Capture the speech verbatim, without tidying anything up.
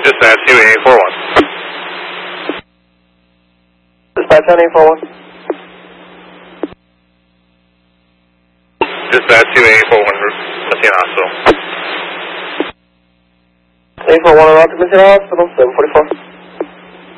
Dispatch two eight four one. Dispatch on eight four one. Dispatch two eight four one, Messina Hospital. eight four one on occupancy hospital, seven forty-four.